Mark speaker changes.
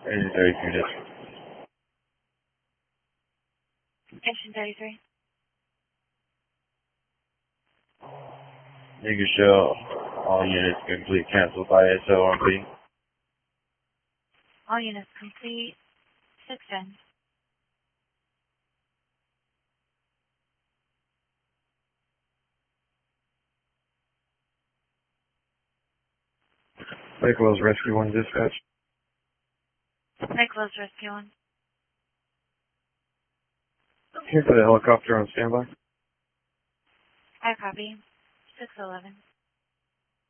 Speaker 1: Engine 32 units.
Speaker 2: Engine 33.
Speaker 1: You can show all units complete canceled by SOMP.
Speaker 2: All units complete. 610.
Speaker 1: Lake Wells Rescue 1 dispatch.
Speaker 2: Lake Wells Rescue 1.
Speaker 1: Can you put a helicopter on standby?
Speaker 2: I copy. 611.